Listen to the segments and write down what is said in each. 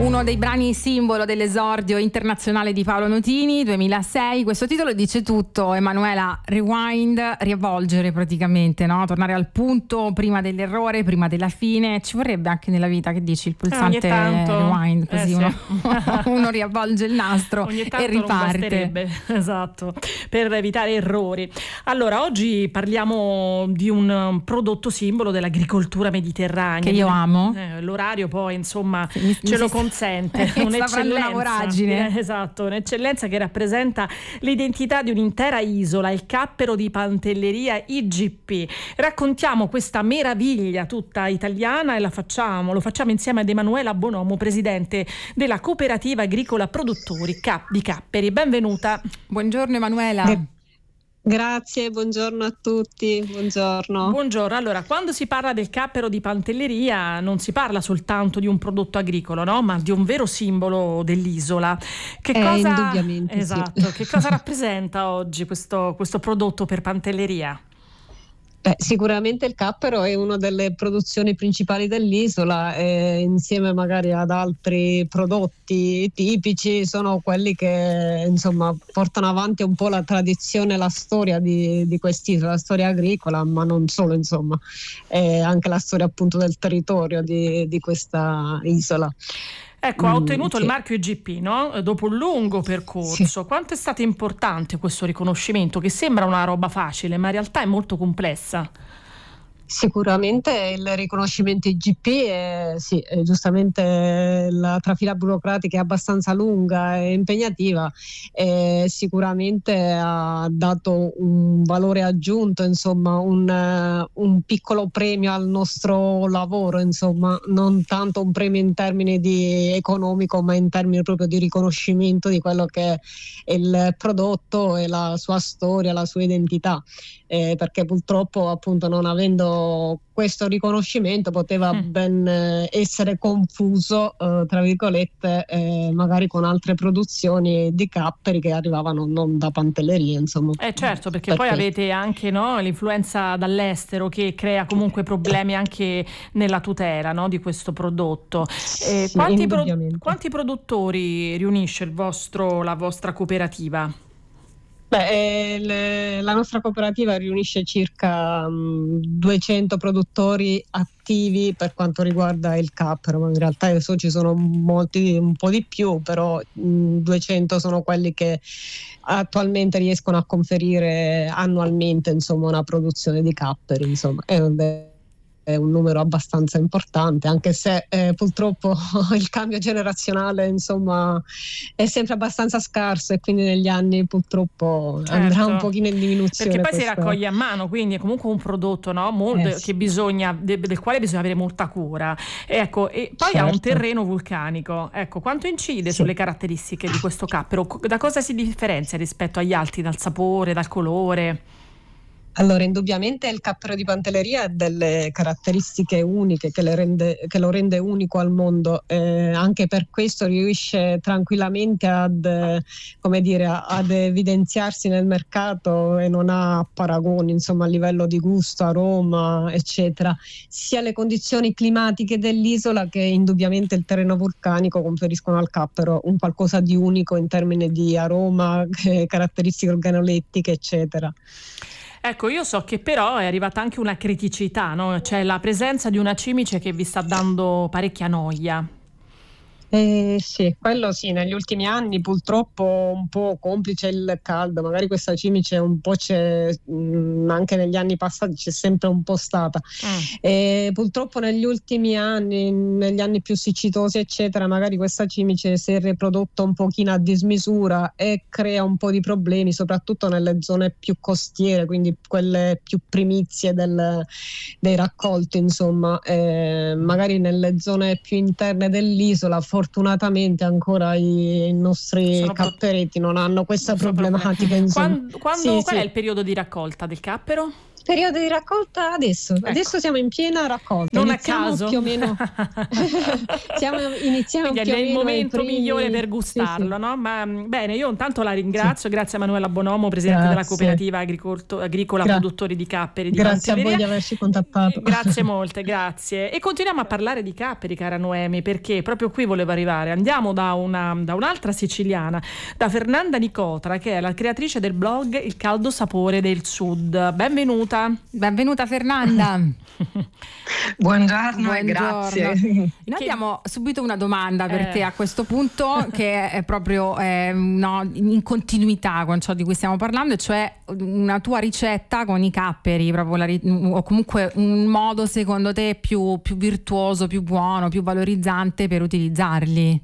Uno dei brani simbolo dell'esordio internazionale di Paolo Nutini, 2006. Questo titolo dice tutto, Emanuela. Rewind, riavvolgere praticamente, no? Tornare al punto prima dell'errore, prima della fine. Ci vorrebbe anche nella vita, che dici, il pulsante rewind, così sì. uno riavvolge il nastro ogni tanto e riparte. Non esatto, per evitare errori. Allora, oggi parliamo di un prodotto simbolo dell'agricoltura mediterranea. Che io amo. L'orario poi, insomma, ce lo consente. Un'eccellenza, una voragine. Esatto, un'eccellenza che rappresenta l'identità di un'intera isola, il Cappero di Pantelleria IGP. Raccontiamo questa meraviglia tutta italiana e lo facciamo insieme ad Emanuela Bonomo, presidente della Cooperativa Agricola Produttori di Capperi. Benvenuta. Buongiorno Emanuela. Grazie, buongiorno a tutti, buongiorno. Allora, quando si parla del Cappero di Pantelleria non si parla soltanto di un prodotto agricolo, no? Ma di un vero simbolo dell'isola. Indubbiamente. Esatto, sì. Che cosa rappresenta oggi questo prodotto per Pantelleria? Sicuramente il cappero è una delle produzioni principali dell'isola, insieme magari ad altri prodotti tipici sono quelli che insomma portano avanti un po' la tradizione e la storia di quest'isola, la storia agricola, ma non solo, insomma, anche la storia appunto del territorio di questa isola. Ecco, ha ottenuto il marchio IGP, no? Dopo un lungo percorso. Sì. Quanto è stato importante questo riconoscimento, che sembra una roba facile, ma in realtà è molto complessa? Sicuramente il riconoscimento IGP è giustamente la trafila burocratica è abbastanza lunga e impegnativa, sicuramente ha dato un valore aggiunto, insomma un piccolo premio al nostro lavoro, insomma non tanto un premio in termini di economico, ma in termini proprio di riconoscimento di quello che è il prodotto e la sua storia, la sua identità. Perché purtroppo appunto non avendo questo riconoscimento poteva ben essere confuso tra virgolette magari con altre produzioni di capperi che arrivavano non da Pantelleria, insomma. Certo, perché poi avete anche, no, l'influenza dall'estero che crea comunque problemi anche nella tutela, no, di questo prodotto. Quanti produttori riunisce la vostra cooperativa? La nostra cooperativa riunisce circa 200 produttori attivi per quanto riguarda il cappero, ma in realtà io so ci sono molti, un po' di più, però 200 sono quelli che attualmente riescono a conferire annualmente, insomma, una produzione di capperi, insomma. È un numero abbastanza importante, anche se purtroppo il cambio generazionale, insomma, è sempre abbastanza scarso e quindi negli anni purtroppo andrà un pochino in diminuzione. Perché poi si raccoglie a mano, quindi è comunque un prodotto, no? Che del quale bisogna avere molta cura. Ecco, e poi ha un terreno vulcanico. Ecco, quanto incide sulle caratteristiche di questo cappero? Da cosa si differenzia rispetto agli altri, dal sapore, dal colore? Allora, indubbiamente il cappero di Pantelleria ha delle caratteristiche uniche che lo rende unico al mondo, anche per questo riesce tranquillamente ad evidenziarsi nel mercato e non ha paragoni, insomma, a livello di gusto, aroma, eccetera. Sia le condizioni climatiche dell'isola che indubbiamente il terreno vulcanico conferiscono al cappero un qualcosa di unico in termini di aroma, caratteristiche organolettiche, eccetera. Ecco, io so che però è arrivata anche una criticità, no? C'è la presenza di una cimice che vi sta dando parecchia noia. Sì, quello sì, negli ultimi anni purtroppo un po' complice il caldo, magari questa cimice un po' c'è, anche negli anni passati c'è sempre un po' stata. Purtroppo negli ultimi anni, negli anni più siccitosi eccetera, magari questa cimice si è riprodotta un pochino a dismisura e crea un po' di problemi, soprattutto nelle zone più costiere, quindi quelle più primizie dei raccolti, insomma. Magari nelle zone più interne dell'isola fortunatamente ancora i nostri capperetti non hanno questa problematica. Qual è il periodo di raccolta del cappero? Periodo di raccolta adesso. Ecco. Adesso siamo in piena raccolta. Non iniziamo a caso. più o meno. iniziamo quindi più o è il meno momento migliore per gustarlo, no? Ma bene, io intanto la ringrazio, grazie a Manuela Bonomo, presidente della cooperativa agricola produttori di capperi di Grazie Pantelleria. a voi di averci contattato. Grazie molte, grazie. E continuiamo a parlare di capperi, cara Noemi, perché proprio qui volevo arrivare. Andiamo da un'altra siciliana, da Fernanda Nicotra, che è la creatrice del blog Il caldo sapore del Sud. Benvenuta Fernanda. Buongiorno e grazie. Noi abbiamo subito una domanda per te a questo punto, che è proprio in continuità con ciò di cui stiamo parlando, cioè una tua ricetta con i capperi, proprio o comunque un modo secondo te più virtuoso, più buono, più valorizzante per utilizzarli.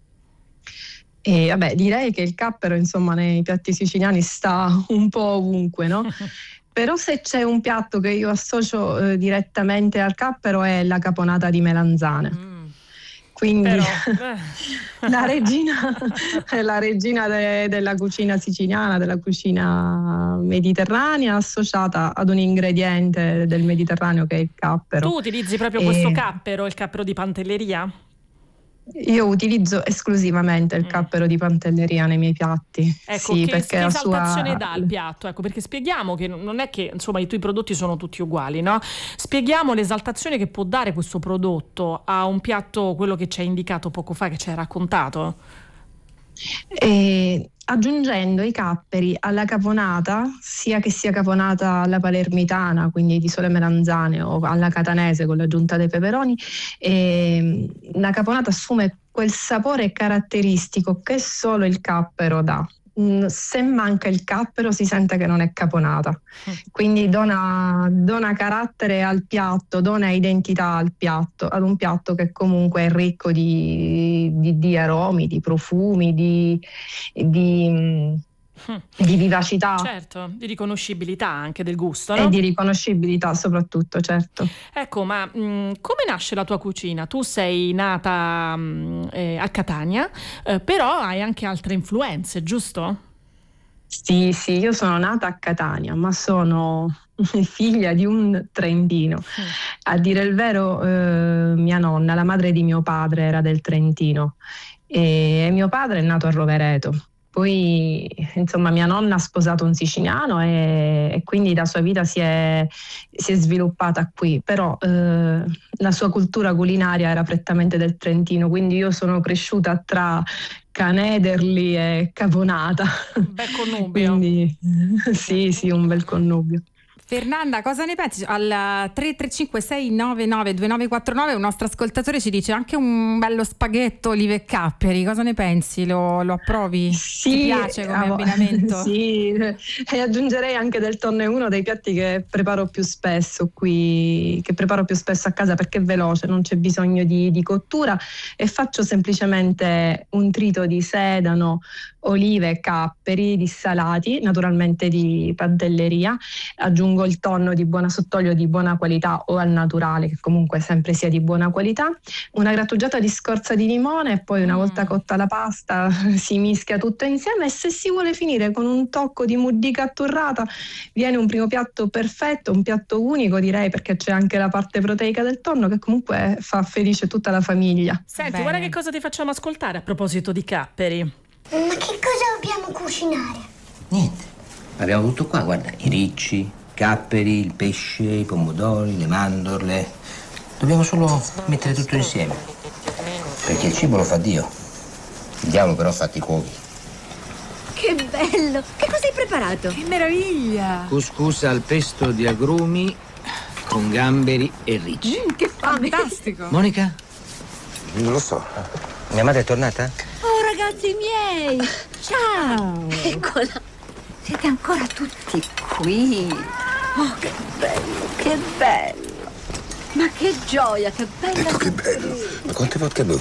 Direi che il cappero, insomma, nei piatti siciliani sta un po' ovunque, no? Però se c'è un piatto che io associo direttamente al cappero è la caponata di melanzane. Quindi la regina della cucina siciliana, della cucina mediterranea, associata ad un ingrediente del Mediterraneo che è il cappero. Tu utilizzi proprio questo cappero, il cappero di Pantelleria? Io utilizzo esclusivamente il cappero di Pantelleria nei miei piatti. Ecco, sì, che esaltazione dà al piatto? Ecco, perché spieghiamo che non è che insomma i tuoi prodotti sono tutti uguali, no? Spieghiamo l'esaltazione che può dare questo prodotto a un piatto, quello che ci hai indicato poco fa, che ci hai raccontato. Aggiungendo i capperi alla caponata, sia che sia caponata alla palermitana, quindi di sole melanzane, o alla catanese con l'aggiunta dei peperoni, la caponata assume quel sapore caratteristico che solo il cappero dà. Se manca il cappero si sente che non è caponata, quindi dona carattere al piatto, dona identità al piatto, ad un piatto che comunque è ricco di aromi, di profumi, di vivacità. Certo, di riconoscibilità anche del gusto, no? E di riconoscibilità soprattutto, certo. Ecco, ma come nasce la tua cucina? Tu sei nata a Catania, però hai anche altre influenze, giusto? Sì, io sono nata a Catania, ma sono figlia di un trentino. A dire il vero, mia nonna, la madre di mio padre, era del Trentino e mio padre è nato a Rovereto. Poi, insomma, mia nonna ha sposato un siciliano e quindi la sua vita si è sviluppata qui, però la sua cultura culinaria era prettamente del Trentino, quindi io sono cresciuta tra canederli e caponata. Un bel connubio. Quindi, sì, un bel connubio. Fernanda, cosa ne pensi? Al 335 699 2949 un nostro ascoltatore ci dice anche un bello spaghetto olive e capperi, cosa ne pensi? Lo approvi? Sì, ti piace come abbinamento? Sì, e aggiungerei anche del tonno, è uno dei piatti che preparo più spesso qui, che preparo più spesso a casa perché è veloce, non c'è bisogno di cottura e faccio semplicemente un trito di sedano, olive e capperi dissalati, naturalmente di Pantelleria, aggiungo il tonno di buona sott'olio di buona qualità o al naturale, che comunque sempre sia di buona qualità, una grattugiata di scorza di limone e poi una volta cotta la pasta si mischia tutto insieme e se si vuole finire con un tocco di muddica atturrata viene un primo piatto perfetto, un piatto unico direi, perché c'è anche la parte proteica del tonno che comunque fa felice tutta la famiglia. Senti, Bene. Guarda che cosa ti facciamo ascoltare a proposito di capperi. Ma che cosa dobbiamo cucinare? Niente, abbiamo tutto qua, guarda, i ricci, i capperi, il pesce, i pomodori, le mandorle. Dobbiamo solo mettere tutto insieme, perché il cibo lo fa Dio. Il diavolo però fa i cuochi. Che bello! Che cosa hai preparato? Che meraviglia! Couscous al pesto di agrumi con gamberi e ricci. Che fame! Fantastico! Monica? Non lo so. Mia madre è tornata? Oh, ragazzi miei! Ciao! Eccola! Siete ancora tutti qui! Oh, che bello, che bello! Ma che gioia, che bella! Detto che bello. Ma quante volte hai bevuto?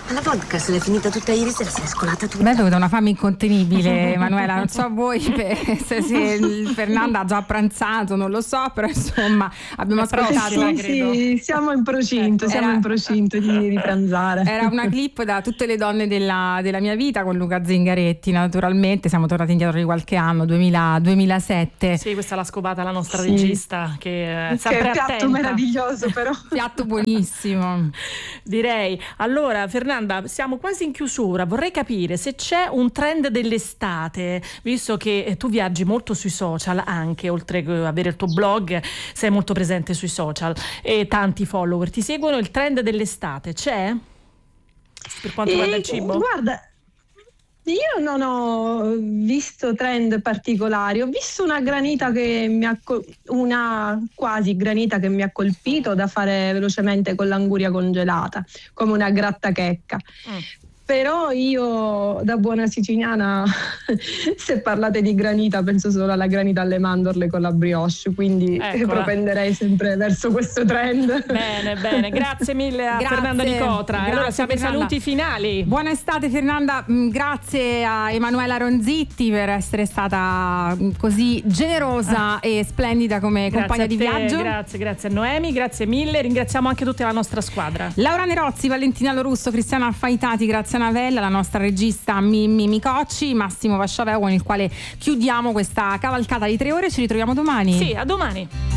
Ma la vodka se l'è finita tutta ieri sera, si è scolata tutta. Beh, ho avuto una fame incontenibile, Emanuela, non so voi se Fernanda ha già pranzato, non lo so, però insomma abbiamo ascoltato. Sì, siamo in procinto, di pranzare. Era una clip da Tutte le donne della mia vita con Luca Zingaretti, naturalmente, siamo tornati indietro di qualche anno, 2007. Sì, questa l'ha scopata la nostra regista, che è sempre attenta. Piatto meraviglioso però. Piatto buonissimo. Direi. Allora, Fernanda, siamo quasi in chiusura. Vorrei capire se c'è un trend dell'estate, visto che tu viaggi molto sui social, anche oltre che avere il tuo blog, sei molto presente sui social e tanti follower ti seguono. Il trend dell'estate c'è? Per quanto riguarda il cibo? Guarda, io non ho visto trend particolari, ho visto una granita una quasi granita che mi ha colpito da fare velocemente con l'anguria congelata, come una grattachecca. Però io, da buona siciliana, se parlate di granita, penso solo alla granita alle mandorle con la brioche, quindi propenderei sempre verso questo trend. Bene, grazie mille a Fernanda Nicotra. Allora siamo ai saluti finali. Buona estate Fernanda, grazie a Emanuela Ronzitti per essere stata così generosa e splendida come compagna di viaggio. Grazie a Noemi, grazie mille. Ringraziamo anche tutta la nostra squadra. Laura Nerozzi, Valentina Lorusso, Cristiana Affaitati, grazie Navella, la nostra regista Mimmi Micocci, Massimo Vasciaveo, con il quale chiudiamo questa cavalcata di 3 ore. Ci ritroviamo domani. Sì, a domani.